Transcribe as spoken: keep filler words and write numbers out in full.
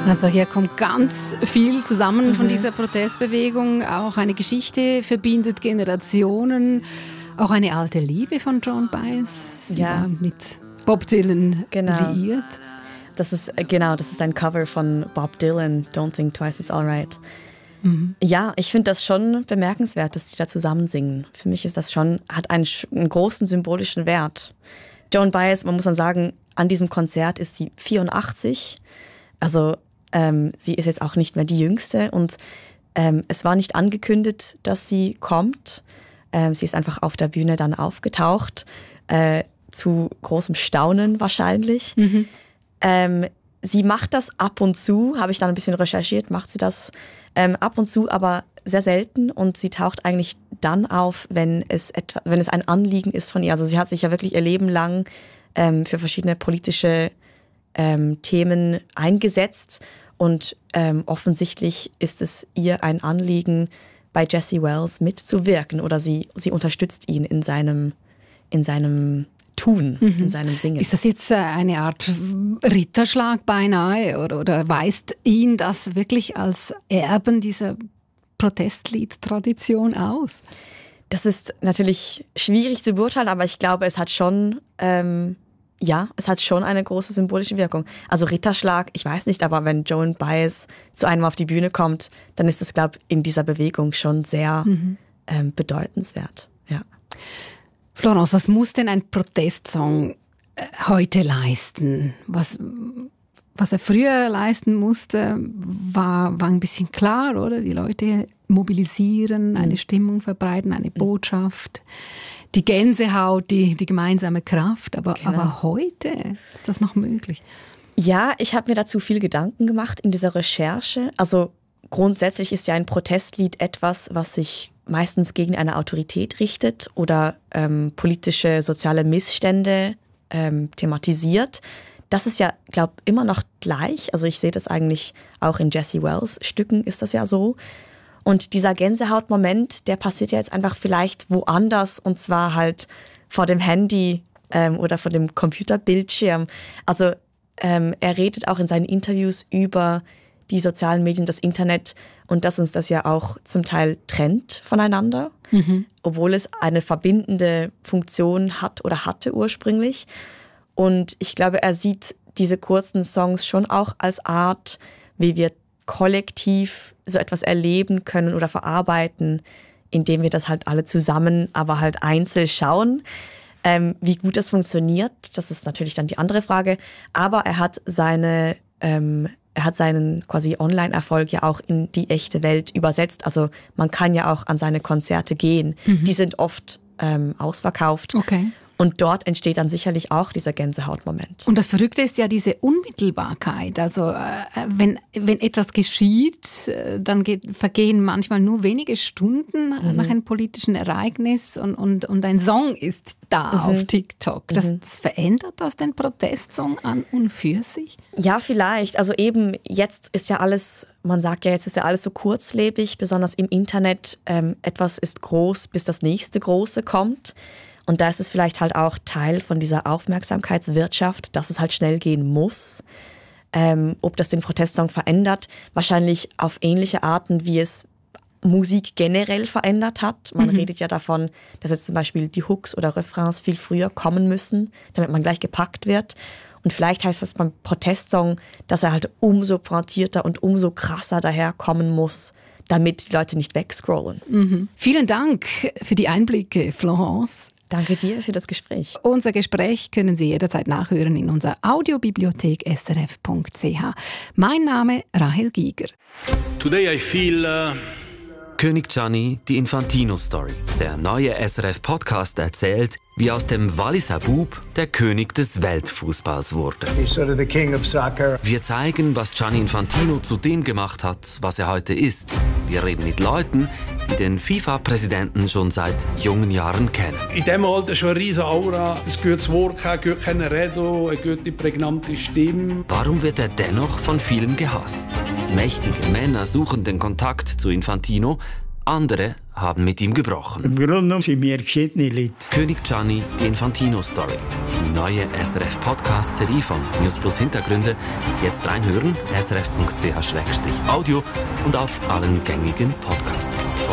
Also hier kommt ganz viel zusammen mhm. von dieser Protestbewegung. Auch eine Geschichte verbindet Generationen. Auch eine alte Liebe von Joan Baez. Sie ja. war mit Bob Dylan genau. liiert. Das ist, genau, das ist ein Cover von Bob Dylan, Don't Think Twice, It's Alright. Mhm. Ja, ich finde das schon bemerkenswert, dass die da zusammen singen. Für mich ist das schon, hat einen, einen großen symbolischen Wert. Joan Baez, man muss dann sagen, an diesem Konzert ist sie vierundachtzig. Also ähm, sie ist jetzt auch nicht mehr die Jüngste und ähm, es war nicht angekündigt, dass sie kommt. Ähm, sie ist einfach auf der Bühne dann aufgetaucht, äh, zu großem Staunen wahrscheinlich. Mhm. Ähm, sie macht das ab und zu, habe ich dann ein bisschen recherchiert, macht sie das ähm, ab und zu, aber sehr selten und sie taucht eigentlich dann auf, wenn es, etwa, wenn es ein Anliegen ist von ihr. Also sie hat sich ja wirklich ihr Leben lang ähm, für verschiedene politische ähm, Themen eingesetzt und ähm, offensichtlich ist es ihr ein Anliegen, bei Jesse Wells mitzuwirken oder sie, sie unterstützt ihn in seinem, in seinem Tun, mhm. in seinem Singen. Ist das jetzt eine Art Ritterschlag beinahe oder, oder weist ihn das wirklich als Erben dieser Protestlied-Tradition aus? Das ist natürlich schwierig zu beurteilen, aber ich glaube, es hat schon, ähm, ja, es hat schon eine große symbolische Wirkung. Also Ritterschlag, ich weiß nicht, aber wenn Joan Baez zu einem auf die Bühne kommt, dann ist es, glaube ich, in dieser Bewegung schon sehr mhm. ähm, bedeutenswert. Ja. Florence, was muss denn ein Protestsong heute leisten? Was, was er früher leisten musste, war, war ein bisschen klar, oder? Die Leute mobilisieren, eine mhm. Stimmung verbreiten, eine Botschaft, die Gänsehaut, die, die gemeinsame Kraft. Aber, genau. aber heute ist das noch möglich? Ja, ich habe mir dazu viel Gedanken gemacht in dieser Recherche. Also grundsätzlich ist ja ein Protestlied etwas, was sich meistens gegen eine Autorität richtet oder ähm, politische, soziale Missstände ähm, thematisiert. Das ist ja, glaube ich, immer noch gleich. Also ich sehe das eigentlich auch in Jesse Wells Stücken ist das ja so. Und dieser Gänsehautmoment, der passiert ja jetzt einfach vielleicht woanders und zwar halt vor dem Handy ähm, oder vor dem Computerbildschirm. Also ähm, er redet auch in seinen Interviews über die sozialen Medien, das Internet und dass uns das ja auch zum Teil trennt voneinander, mhm. obwohl es eine verbindende Funktion hat oder hatte ursprünglich. Und ich glaube, er sieht diese kurzen Songs schon auch als Art, wie wir kollektiv so etwas erleben können oder verarbeiten, indem wir das halt alle zusammen, aber halt einzeln schauen. Ähm, wie gut das funktioniert, das ist natürlich dann die andere Frage. Aber er hat seine ähm, Er hat seinen quasi Online-Erfolg ja auch in die echte Welt übersetzt. Also man kann ja auch an seine Konzerte gehen. Mhm. Die sind oft ähm, ausverkauft. Okay. Und dort entsteht dann sicherlich auch dieser Gänsehautmoment. Und das Verrückte ist ja diese Unmittelbarkeit. Also äh, wenn, wenn etwas geschieht, äh, dann geht, vergehen manchmal nur wenige Stunden mhm. nach einem politischen Ereignis und, und, und ein Song ist da mhm. auf TikTok. Das, mhm. das verändert das den Protestsong an und für sich? Ja, vielleicht. Also eben jetzt ist ja alles, man sagt ja, jetzt ist ja alles so kurzlebig, besonders im Internet. Ähm, etwas ist groß, bis das nächste Große kommt. Und da ist es vielleicht halt auch Teil von dieser Aufmerksamkeitswirtschaft, dass es halt schnell gehen muss. Ähm, ob das den Protestsong verändert, wahrscheinlich auf ähnliche Arten, wie es Musik generell verändert hat. Man mhm. redet ja davon, dass jetzt zum Beispiel die Hooks oder Refrains viel früher kommen müssen, damit man gleich gepackt wird. Und vielleicht heißt das beim Protestsong, dass er halt umso pointierter und umso krasser daherkommen muss, damit die Leute nicht wegscrollen. Mhm. Vielen Dank für die Einblicke, Florence. Danke dir für das Gespräch. Unser Gespräch können Sie jederzeit nachhören in unserer Audiobibliothek s r f punkt c h. Mein Name Rahel Giger. Today I feel uh König Gianni, die Infantino-Story. Der neue S R F-Podcast erzählt, wie aus dem Walliser Bub der König des Weltfußballs wurde. He's sort of the king of soccer. Wir zeigen, was Gianni Infantino zu dem gemacht hat, was er heute ist. Wir reden mit Leuten, die den FIFA-Präsidenten schon seit jungen Jahren kennen. In diesem Alter schon eine riesige Aura, ein gutes Wort, ein gutes Reden, eine gute, prägnante Stimme. Warum wird er dennoch von vielen gehasst? Mächtige Männer suchen den Kontakt zu Infantino, Andere haben mit ihm gebrochen. Im Grunde sind wir geschiedene Leute. König Gianni, die Infantino-Story. Die neue S R F-Podcast-Serie von News Plus Hintergründe. Jetzt reinhören, s r f punkt c h slash audio und auf allen gängigen Podcasts.